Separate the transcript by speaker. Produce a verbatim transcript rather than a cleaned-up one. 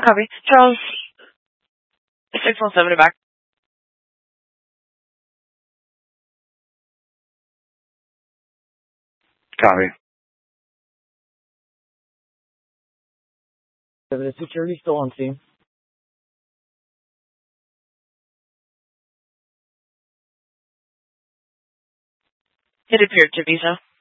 Speaker 1: Copy. Charles, six one seven back.
Speaker 2: Copy.
Speaker 3: The security still on scene.
Speaker 1: It appeared to be so.